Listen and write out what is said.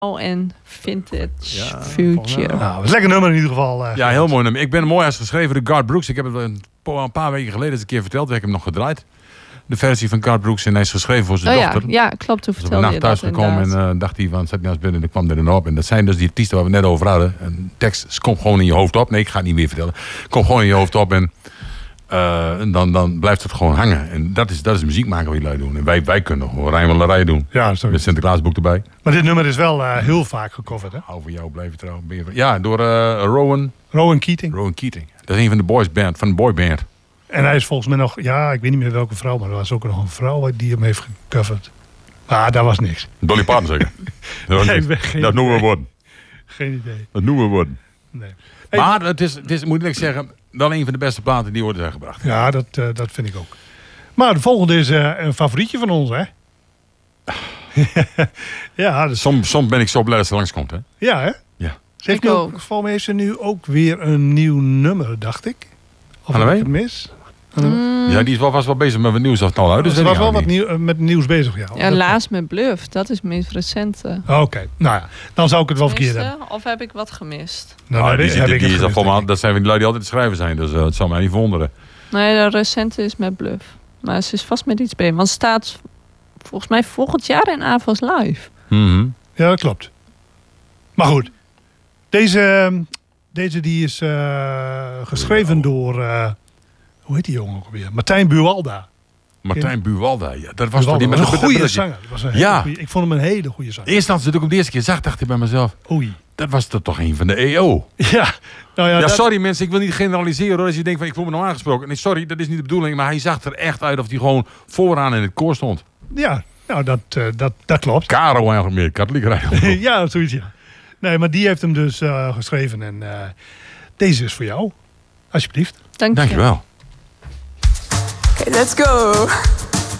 en Vintage Future. Nou, lekker nummer in ieder geval. Ja, heel mooi nummer. Ik ben mooi als geschreven door Garth Brooks. Ik heb het een paar weken geleden eens een keer verteld. Ik heb hem nog gedraaid. De versie van Garth Brooks en hij is geschreven voor zijn dochter. Ja, klopt. Toen vertelde je dat. Thuis gekomen en dacht hij van, zet me nou eens binnen en dan kwam er dan op. En dat zijn dus die artiesten waar we het net over hadden. Een tekst komt gewoon in je hoofd op. Nee, ik ga het niet meer vertellen. Komt gewoon in je hoofd op en dan blijft het gewoon hangen. En dat is muziek maken wat jullie doen. En wij kunnen gewoon rijmelarij doen. Ja, sorry. Met Sinterklaasboek erbij. Maar dit nummer is wel heel vaak gecoverd, hè? Hou van jou, blijf je trouw. Ja, door Rowan Keating. Rowan Keating. Dat is een van de boyband. En hij is volgens mij nog, ja, ik weet niet meer welke vrouw, maar er was ook nog een vrouw die hem heeft gecoverd. Maar daar was niks. Dolly Parton zeker? Dat noemen we worden. Geen idee. Dat noemen we worden. Nee. Maar het is, moet ik zeggen, wel een van de beste platen die worden gebracht. Ja, dat vind ik ook. Maar de volgende is een favorietje van ons, hè? Ja, dus... Soms ben ik zo blij dat ze langskomt, hè? Ja, hè? Ja. Ze heeft volgens mij heeft ze nu ook weer een nieuw nummer, dacht ik. Of heb ik het mis? Ja, die is vast wel bezig met wat nieuws of het nou uit. Dus ze was wel wat met nieuws bezig, ja. Ja, laatst met Bluff. Dat is het meest recente. Oké, nou ja, dan zou ik het wel verkeerd hebben. Of heb ik wat gemist? Nou, die is al volmaakt. Dat zijn van die lui die altijd te schrijven zijn. Dus het zal mij niet verwonderen. Nee, de recente is met Bluff. Maar ze is vast met iets bezig. Want ze staat volgens mij volgend jaar in Avals Live. Mm-hmm. Ja, dat klopt. Maar goed. Deze die is geschreven door... hoe heet die jongen ook alweer? Martijn Buwalda. Martijn Buwalda, ja. Dat was toch die met een goede zanger. Ik vond hem een hele goede zanger. Eerst als ik hem de eerste keer zag, dacht ik bij mezelf... Oei. Dat was toch een van de EO? Ja. Nou ja, sorry mensen, ik wil niet generaliseren hoor. Als je denkt van ik voel me nou aangesproken. Nee, sorry, dat is niet de bedoeling. Maar hij zag er echt uit of hij gewoon vooraan in het koor stond. Ja, nou dat klopt. Caro eigenlijk meer, katholiek rijden. Ja, zoiets ja. Nee, maar die heeft hem dus geschreven. En deze is voor jou. Alsjeblieft. Dank je wel. Okay, let's go.